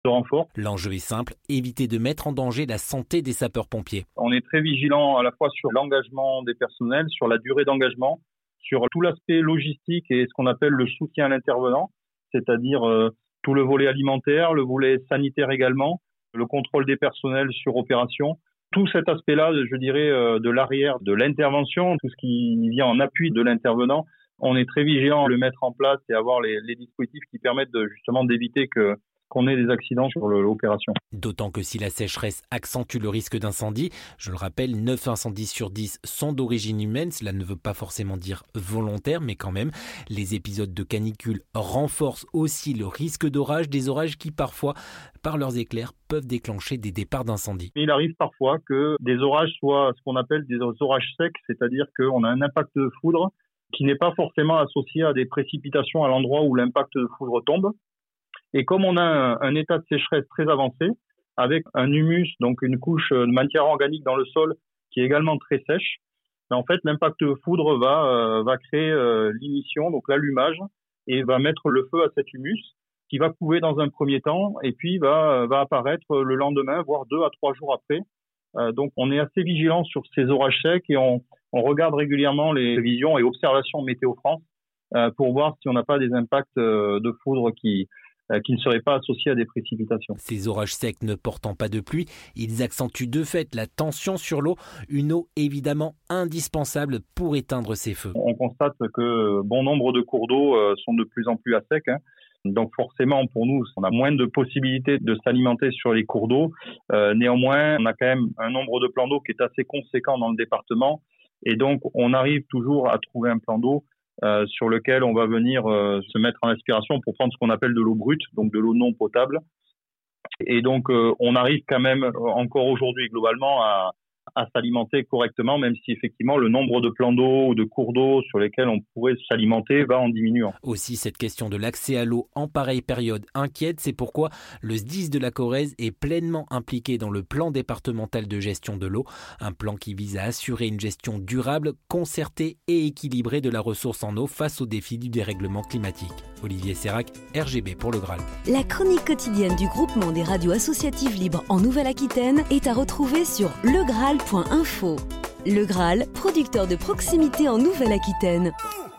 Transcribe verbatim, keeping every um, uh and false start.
de renfort. L'enjeu est simple, éviter de mettre en danger la santé des sapeurs-pompiers. On est très vigilant à la fois sur l'engagement des personnels, sur la durée d'engagement, sur tout l'aspect logistique et ce qu'on appelle le soutien à l'intervenant, c'est-à-dire euh, tout le volet alimentaire, le volet sanitaire également, le contrôle des personnels sur opération. Tout cet aspect-là, je dirais, euh, de l'arrière, de l'intervention, tout ce qui vient en appui de l'intervenant, on est très vigilant à le mettre en place et avoir les, les dispositifs qui permettent de, justement d'éviter que qu'on ait des accidents sur le, l'opération. D'autant que si la sécheresse accentue le risque d'incendie, je le rappelle, neuf incendies sur dix sont d'origine humaine, cela ne veut pas forcément dire volontaire, mais quand même, les épisodes de canicule renforcent aussi le risque d'orage, des orages qui parfois, par leurs éclairs, peuvent déclencher des départs d'incendie. Il arrive parfois que des orages soient ce qu'on appelle des orages secs, c'est-à-dire qu'on a un impact de foudre qui n'est pas forcément associé à des précipitations à l'endroit où l'impact de foudre tombe. Et comme on a un, un état de sécheresse très avancé, avec un humus, donc une couche de matière organique dans le sol qui est également très sèche, en fait, l'impact de foudre va, euh, va créer euh, l'ignition, donc l'allumage, et va mettre le feu à cet humus, qui va couver dans un premier temps, et puis va, va apparaître le lendemain, voire deux à trois jours après. Euh, donc, on est assez vigilant sur ces orages secs et on, on regarde régulièrement les prévisions et observations Météo France euh, pour voir si on n'a pas des impacts euh, de foudre qui qui ne seraient pas associés à des précipitations. Ces orages secs ne portant pas de pluie, ils accentuent de fait la tension sur l'eau, une eau évidemment indispensable pour éteindre ces feux. On constate que bon nombre de cours d'eau sont de plus en plus à sec, hein. Donc forcément pour nous, on a moins de possibilités de s'alimenter sur les cours d'eau. Euh, néanmoins, on a quand même un nombre de plans d'eau qui est assez conséquent dans le département et donc on arrive toujours à trouver un plan d'eau Euh, sur lequel on va venir euh, se mettre en aspiration pour prendre ce qu'on appelle de l'eau brute, donc de l'eau non potable. Et donc, euh, on arrive quand même encore aujourd'hui globalement à, à s'alimenter correctement, même si effectivement le nombre de plans d'eau ou de cours d'eau sur lesquels on pourrait s'alimenter va en diminuant. Aussi, cette question de l'accès à l'eau en pareille période inquiète, c'est pourquoi le S D I S de la Corrèze est pleinement impliqué dans le plan départemental de gestion de l'eau, un plan qui vise à assurer une gestion durable, concertée et équilibrée de la ressource en eau face aux défis du dérèglement climatique. Olivier Sérac, R G B pour Le Graal. La chronique quotidienne du groupement des radios associatives libres en Nouvelle-Aquitaine est à retrouver sur le graal point info. Le Graal, producteur de proximité en Nouvelle-Aquitaine.